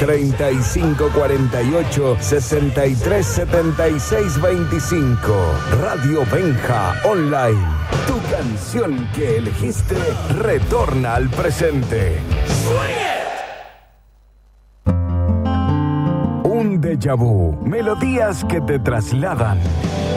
3548 637625. Radio Benja Online. Tu canción que elegiste retorna al presente. Un déjà vu. Melodías que te trasladan